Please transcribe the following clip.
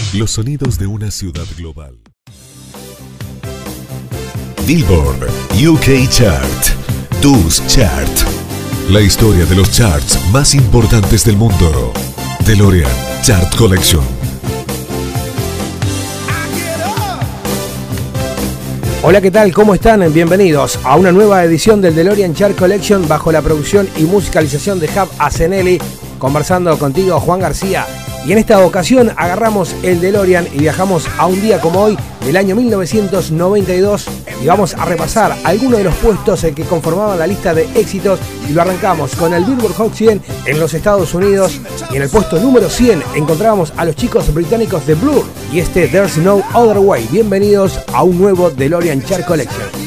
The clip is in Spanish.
Los sonidos de una ciudad global. Billboard UK Chart. Dus Chart. La historia de los charts más importantes del mundo. DeLorean Chart Collection. Hola, ¿qué tal? ¿Cómo están? Bienvenidos a una nueva edición del DeLorean Chart Collection bajo la producción y musicalización de Hub Asenelli, conversando contigo, Juan García. Y en esta ocasión agarramos el DeLorean y viajamos a un día como hoy del año 1992 y vamos a repasar algunos de los puestos que conformaban la lista de éxitos, y lo arrancamos con el Billboard Hot 100 en los Estados Unidos, y en el puesto número 100 encontrábamos a los chicos británicos de Blur y este There's No Other Way. Bienvenidos a un nuevo DeLorean Chart Collection.